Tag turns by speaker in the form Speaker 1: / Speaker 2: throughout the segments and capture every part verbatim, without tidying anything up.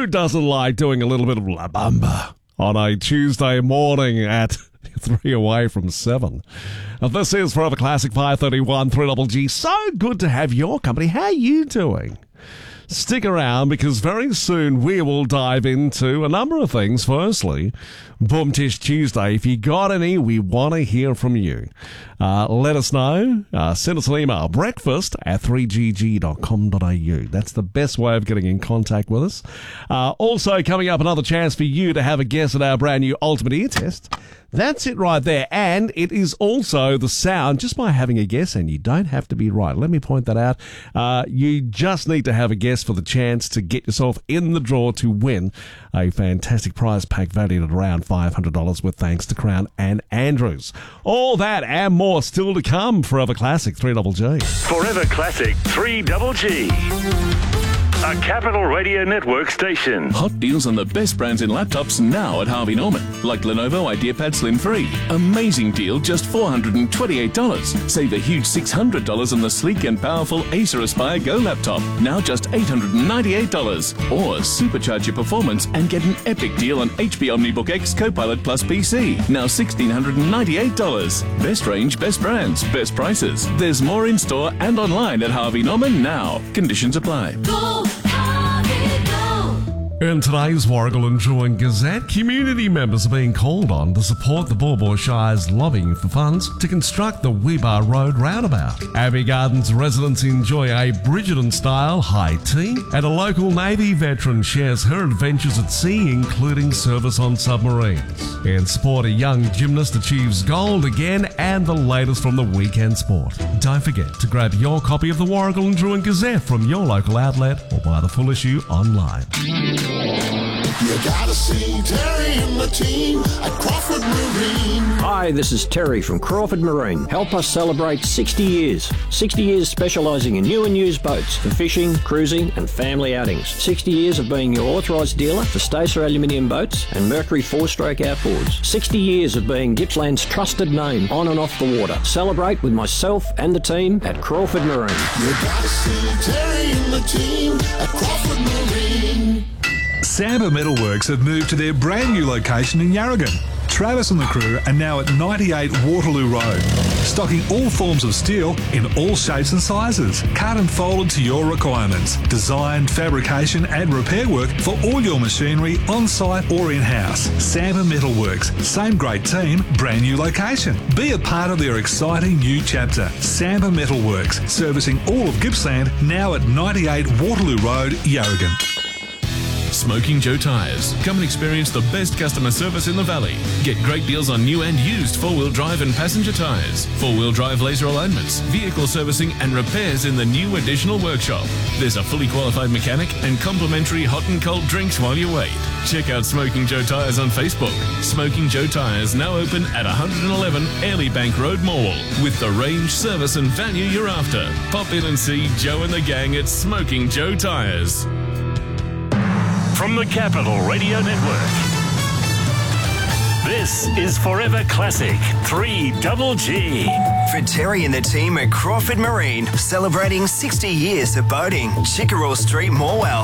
Speaker 1: doesn't like doing a little bit of La Bamba on a Tuesday morning at three away from seven? Now, this is Forever Classic five thirty-one, three Double G. So good to have your company. How are you doing? Stick around because very soon we will dive into a number of things. Firstly, Boom Tish Tuesday. If you got any, we want to hear from you. Uh, let us know. Uh, send us an email, breakfast at three g g dot com dot a u. That's the best way of getting in contact with us. Uh, also, coming up, another chance for you to have a guess at our brand new Ultimate Ear Test. That's it right there. And it is also the sound just by having a guess, and you don't have to be right. Let me point that out. Uh, you just need to have a guess for the chance to get yourself in the draw to win a fantastic prize pack valued at around five hundred dollars with thanks to Crown and Andrews. All that and more still to come. Forever Classic three Double G.
Speaker 2: Forever Classic three Double G. A Capital Radio Network station.
Speaker 3: Hot deals on the best brands in laptops now at Harvey Norman. Like Lenovo IdeaPad Slim three. Amazing deal, just four hundred twenty-eight dollars. Save a huge six hundred dollars on the sleek and powerful Acer Aspire Go laptop. Now just eight hundred ninety-eight dollars. Or supercharge your performance and get an epic deal on H P OmniBook X Copilot Plus P C. Now one thousand six hundred ninety-eight dollars. Best range, best brands, best prices. There's more in store and online at Harvey Norman now. Conditions apply.
Speaker 4: Go, Harvey, go.
Speaker 1: In today's Warrigal and Druin Gazette, community members are being called on to support the Baw Baw Shire's lobbying for funds to construct the Weebar Road roundabout. Abbey Gardens residents enjoy a Bridgerton-style high tea, and a local Navy veteran shares her adventures at sea, including service on submarines. In sport, a young gymnast achieves gold again, and the latest from the weekend sport. Don't forget to grab your copy of the Warrigal and Druin Gazette from your local outlet or buy the full issue online.
Speaker 5: You gotta see Terry and the team at Crawford Marine.
Speaker 6: Hi, this is Terry from Crawford Marine. Help us celebrate sixty years. sixty years specialising in new and used boats for fishing, cruising and family outings. sixty years of being your authorised dealer for Stacer aluminium boats and Mercury four-stroke outboards. sixty years of being Gippsland's trusted name on and off the water. Celebrate with myself and the team at Crawford Marine.
Speaker 5: You gotta see Terry and the team at Crawford Marine.
Speaker 7: Samba Metalworks have moved to their brand new location in Yarragon. Travis and the crew are now at ninety-eight Waterloo Road, stocking all forms of steel in all shapes and sizes, cut and folded to your requirements. Design, fabrication and repair work for all your machinery on-site or in-house. Samba Metalworks, same great team, brand new location. Be a part of their exciting new chapter. Samba Metalworks, servicing all of Gippsland, now at ninety-eight Waterloo Road, Yarragon.
Speaker 3: Smoking Joe Tyres. Come and experience the best customer service in the valley. Get great deals on new and used four-wheel drive and passenger tyres, four-wheel drive laser alignments, vehicle servicing and repairs in the new additional workshop. There's a fully qualified mechanic and complimentary hot and cold drinks while you wait. Check out Smoking Joe Tyres on Facebook. Smoking Joe Tyres now open at one eleven Airlie Bank Road, Morwell. With the range, service and value you're after. Pop in and see Joe and the gang at Smoking Joe Tyres.
Speaker 2: From the Capital Radio Network, this is Forever Classic three Double G.
Speaker 8: For Terry and the team at Crawford Marine, celebrating sixty years of boating. Chickerell Street, Morwell.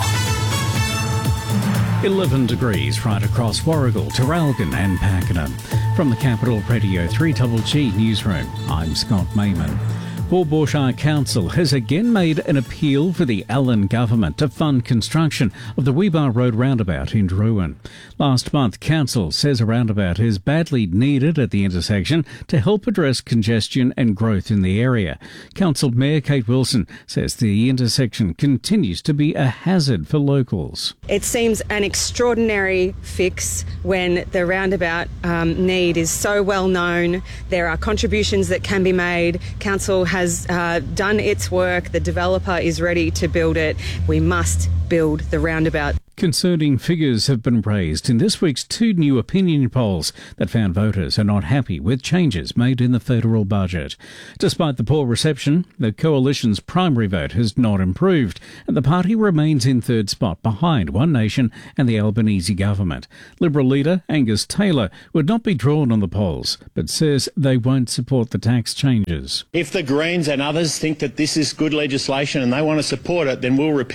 Speaker 9: eleven degrees right across Warrigal, Terralgan and Pakenham. From the Capital Radio three Double G Newsroom, I'm Scott Mayman. Baw Baw Shire Council has again made an appeal for the Allen Government to fund construction of the Weebar Road roundabout in Druin. Last month, Council says a roundabout is badly needed at the intersection to help address congestion and growth in the area. Council Mayor Kate Wilson says the intersection continues to be a hazard for locals.
Speaker 10: It seems an extraordinary fix when the roundabout um, need is so well known. There are contributions that can be made. Council has uh, done its work. The developer is ready to build it. We must build the roundabout.
Speaker 9: Concerning figures have been raised in this week's two new opinion polls that found voters are not happy with changes made in the federal budget. Despite the poor reception, the coalition's primary vote has not improved, and the party remains in third spot behind One Nation and the Albanese government. Liberal leader Angus Taylor would not be drawn on the polls, but says they won't support the tax changes.
Speaker 11: If the Greens and others think that this is good legislation and they want to support it, then we'll repeal it.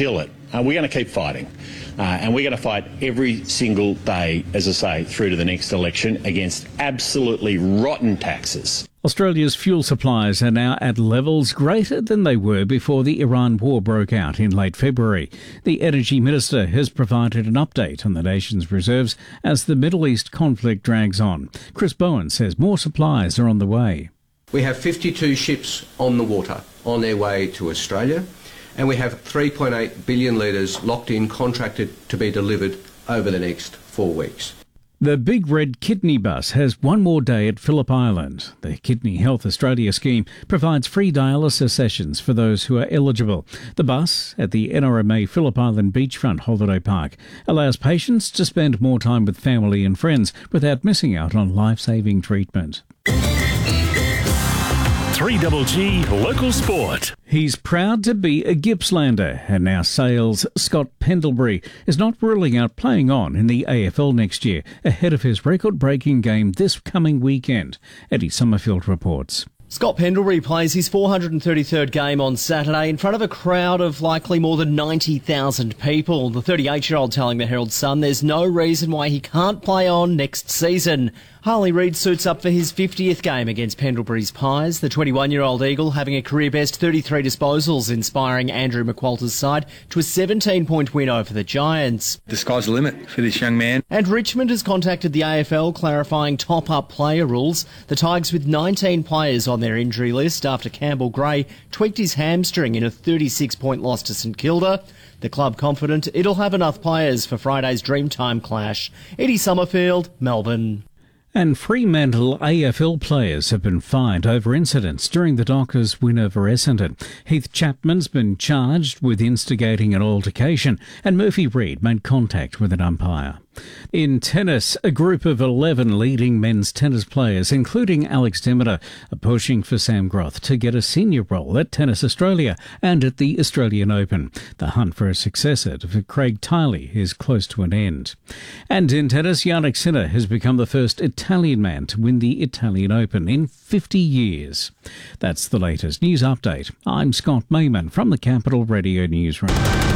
Speaker 11: Uh, we're going to keep fighting. Uh, and we're going to fight every single day, as I say, through to the next election against absolutely rotten taxes.
Speaker 9: Australia's fuel supplies are now at levels greater than they were before the Iran war broke out in late February. The Energy Minister has provided an update on the nation's reserves as the Middle East conflict drags on. Chris Bowen says more supplies are on the way.
Speaker 12: We have fifty-two ships on the water on their way to Australia, and we have three point eight billion litres locked in, contracted to be delivered over the next four weeks.
Speaker 9: The Big Red Kidney Bus has one more day at Phillip Island. The Kidney Health Australia scheme provides free dialysis sessions for those who are eligible. The bus at the N R M A Phillip Island Beachfront Holiday Park allows patients to spend more time with family and friends without missing out on life-saving treatment.
Speaker 2: three G G Local Sport.
Speaker 9: He's proud to be a Gippslander, and now Sale's Scott Pendlebury is not ruling out playing on in the A F L next year, ahead of his record-breaking game this coming weekend. Eddie Summerfield reports.
Speaker 13: Scott Pendlebury plays his four hundred thirty-third game on Saturday in front of a crowd of likely more than ninety thousand people. The thirty-eight-year-old telling the Herald Sun there's no reason why he can't play on next season. Harley Reid suits up for his fiftieth game against Pendlebury's Pies. The twenty-one-year-old Eagle having a career-best thirty-three disposals, inspiring Andrew McQualter's side to a seventeen-point win over the Giants.
Speaker 14: The sky's the limit for this young man.
Speaker 13: And Richmond has contacted the A F L clarifying top-up player rules. The Tigers with nineteen players on their injury list after Campbell Gray tweaked his hamstring in a thirty-six-point loss to St Kilda. The club confident it'll have enough players for Friday's Dreamtime clash. Eddie Summerfield, Melbourne.
Speaker 9: And Fremantle A F L players have been fined over incidents during the Dockers win over Essendon. Heath Chapman's been charged with instigating an altercation, and Murphy Reid made contact with an umpire. In tennis, a group of eleven leading men's tennis players, including Alex Demeter, are pushing for Sam Groth to get a senior role at Tennis Australia and at the Australian Open. The hunt for a successor to Craig Tiley is close to an end. And in tennis, Jannik Sinner has become the first Italian man to win the Italian Open in fifty years. That's the latest news update. I'm Scott Mayman from the Capital Radio Newsroom.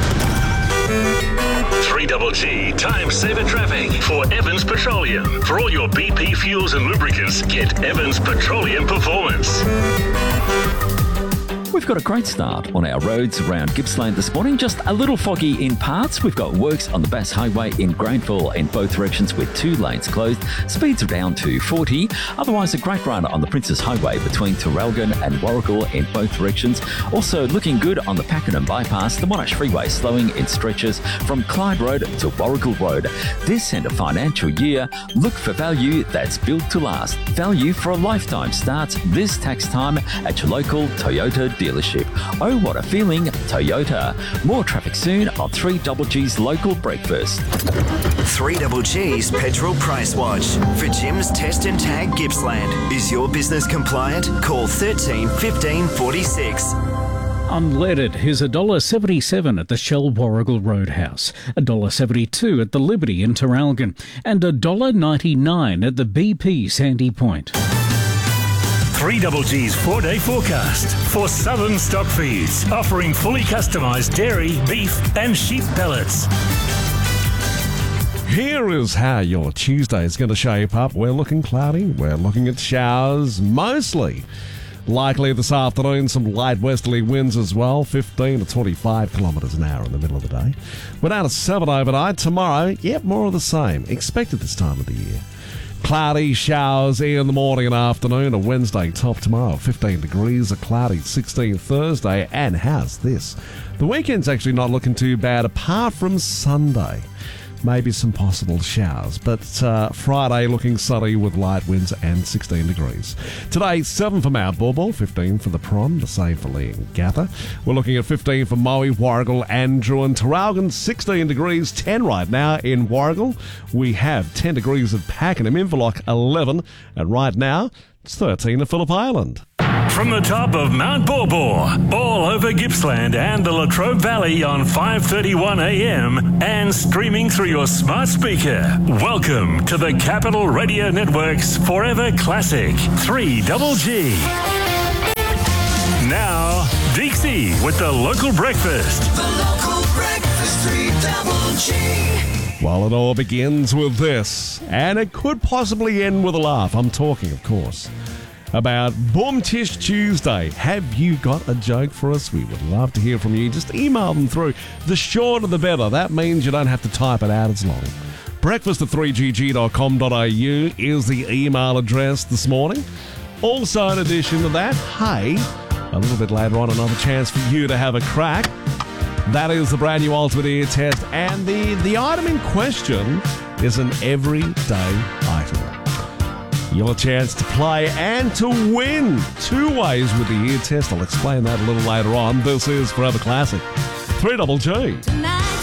Speaker 2: three G G Time Saver Traffic for Evans Petroleum. For all your B P fuels and lubricants, get Evans Petroleum Performance.
Speaker 15: We've got a great start on our roads around Gippsland this morning. Just a little foggy in parts. We've got works on the Bass Highway in Granville in both directions with two lanes closed. Speeds are down to forty. Otherwise, a great run on the Princes Highway between Terralgan and Warragul in both directions. Also looking good on the Pakenham Bypass, the Monash Freeway slowing in stretches from Clyde Road to Warragul Road. This end of financial year, look for value that's built to last. Value for a lifetime starts this tax time at your local Toyota dealership. Oh, what a feeling, Toyota. More traffic soon on three G G's Local Breakfast.
Speaker 8: three G G's Petrol Price Watch. For Jim's Test and Tag Gippsland. Is your business compliant? Call thirteen fifteen forty-six.
Speaker 9: Unleaded is one dollar seventy-seven at the Shell Warragul Roadhouse, one dollar seventy-two at the Liberty in Terralgan, and one dollar ninety-nine at the B P Sandy Point.
Speaker 2: three G G's four-day forecast for Southern Stock Feeds, offering fully customised dairy, beef and sheep pellets.
Speaker 1: Here is how your Tuesday is going to shape up. We're looking cloudy. We're looking at showers, mostly. Likely this afternoon, some light westerly winds as well, fifteen to twenty-five kilometres an hour in the middle of the day. We're down to seven overnight. Tomorrow, yep, more of the same. Expected this time of the year. Cloudy showers in the morning and afternoon. A Wednesday top tomorrow, fifteen degrees. A cloudy sixteen Thursday. And how's this? The weekend's actually not looking too bad apart from Sunday. Maybe some possible showers, but uh, Friday looking sunny with light winds and sixteen degrees. Today, seven for Mount Bulbul, fifteen for the Prom, the same for Leongatha. We're looking at fifteen for Moe, Warragul, Andrew and Terralgan, sixteen degrees, ten right now in Warragul. We have ten degrees at Pakenham, Inverloch eleven, and right now it's thirteen at Phillip Island.
Speaker 2: From the top of Mount Borbor, all over Gippsland and the Latrobe Valley on five thirty-one a m and streaming through your smart speaker. Welcome to the Capital Radio Network's Forever Classic three G G. Now, Dixie with the Local Breakfast.
Speaker 4: The Local Breakfast.
Speaker 16: It's three double G.
Speaker 1: Well, it all begins with this, and it could possibly end with a laugh. I'm talking, of course, about Boom Tish Tuesday. Have you got a joke for us? We would love to hear from you. Just email them through. The shorter the better. That means you don't have to type it out as long. breakfast at three g g dot com dot a u is the email address this morning. Also, in addition to that, hey, a little bit later on, another chance for you to have a crack. That is the brand new Ultimate Ear Test, and the, the item in question is an everyday item. Your chance to play and to win two ways with the ear test. I'll explain that a little later on. This is Forever Classic. three double G.
Speaker 4: Tonight.